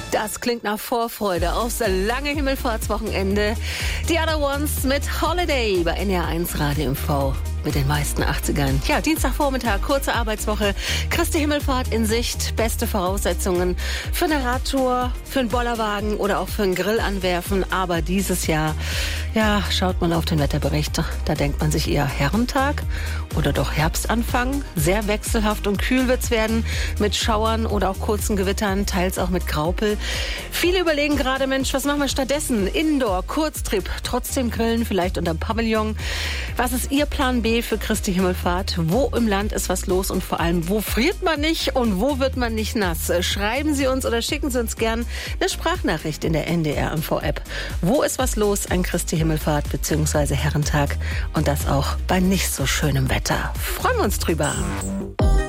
Das klingt nach Vorfreude aufs lange Himmelfahrtswochenende. The Other Ones mit Holiday bei NR1 Radio MV mit den meisten 80ern. Ja, Dienstagvormittag, kurze Arbeitswoche, Christi Himmelfahrt in Sicht, beste Voraussetzungen für eine Radtour, für einen Bollerwagen oder auch für einen Grill anwerfen. Aber dieses Jahr, ja, schaut man auf den Wetterbericht, da denkt man sich eher Herrentag oder doch Herbstanfang. Sehr wechselhaft und kühl wird's werden mit Schauern oder auch kurzen Gewittern, teils auch mit Graupel. Viele überlegen gerade, Mensch, was machen wir stattdessen? Indoor, Kurztrip, trotzdem grillen, vielleicht unterm Pavillon. Was ist Ihr Plan B für Christi Himmelfahrt? Wo im Land ist was los und vor allem, wo friert man nicht und wo wird man nicht nass? Schreiben Sie uns oder schicken Sie uns gern eine Sprachnachricht in der NDR MV-App. Wo ist was los an Christi Himmelfahrt bzw. Herrentag und das auch bei nicht so schönem Wetter? Freuen wir uns drüber.